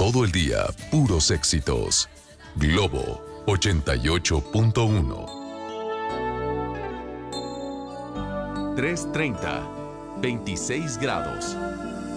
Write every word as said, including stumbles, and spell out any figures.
todo el día, puros éxitos. Globo ochenta y ocho punto uno. trescientos treinta, veintiséis grados.